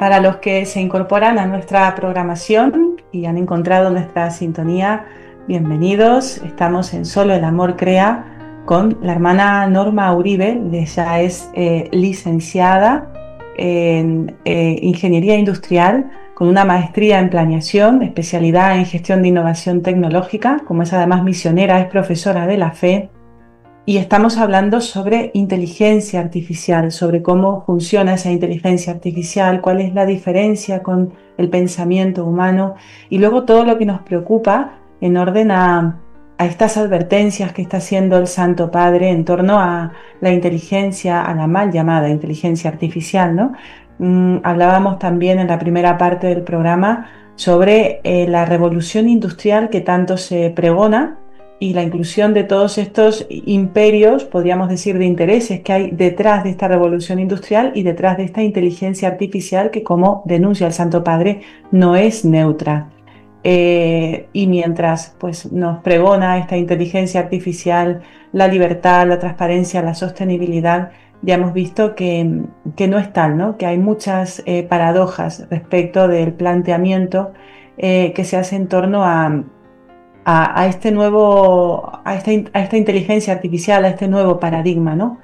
Para los que se incorporan a nuestra programación y han encontrado nuestra sintonía, bienvenidos. Estamos en Solo el Amor Crea con la hermana Norma Uribe. Ella es licenciada en Ingeniería Industrial con una maestría en Planeación, especialidad en Gestión de Innovación Tecnológica. Como es además misionera, es profesora de la fe. Y estamos hablando sobre inteligencia artificial, sobre cómo funciona esa inteligencia artificial, cuál es la diferencia con el pensamiento humano y luego todo lo que nos preocupa en orden a estas advertencias que está haciendo el Santo Padre en torno a la inteligencia, a la mal llamada inteligencia artificial, ¿no? Hablábamos también en la primera parte del programa sobre la revolución industrial que tanto se pregona y la inclusión de todos estos imperios, podríamos decir, de intereses que hay detrás de esta revolución industrial y detrás de esta inteligencia artificial que, como denuncia el Santo Padre, no es neutra. Y mientras pues, nos pregona esta inteligencia artificial, la libertad, la transparencia, la sostenibilidad, ya hemos visto que no es tal, ¿no? Que hay muchas paradojas respecto del planteamiento que se hace en torno a este nuevo, a esta inteligencia artificial, a este nuevo paradigma, ¿no?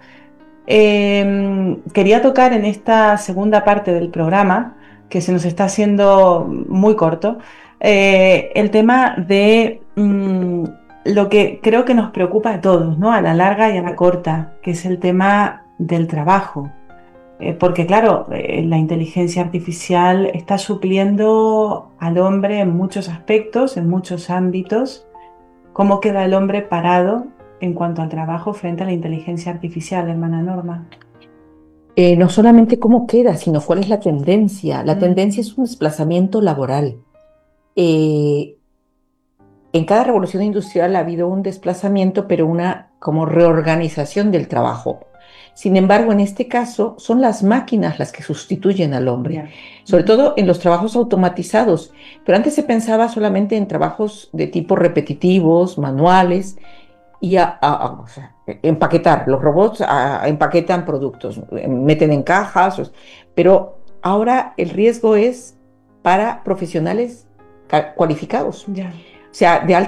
Quería tocar en esta segunda parte del programa, que se nos está haciendo muy corto, el tema de lo que creo que nos preocupa a todos, ¿no? A la larga y a la corta, que es el tema del trabajo. Porque claro, la inteligencia artificial está supliendo al hombre en muchos aspectos, en muchos ámbitos. ¿Cómo queda el hombre parado en cuanto al trabajo frente a la inteligencia artificial, hermana Norma? No solamente cómo queda, sino cuál es la tendencia. La Mm, tendencia es un desplazamiento laboral. Eh, en cada revolución industrial ha habido un desplazamiento, pero una como reorganización del trabajo. Sin embargo, en este caso son las máquinas las que sustituyen al hombre, ya. sobre Ujú. todo en los trabajos automatizados. Pero antes se pensaba solamente en trabajos de tipo repetitivos, manuales, y o sea, empaquetar. Los robots empaquetan productos, meten en cajas, pero ahora el riesgo es para profesionales cualificados, Ya. o sea, de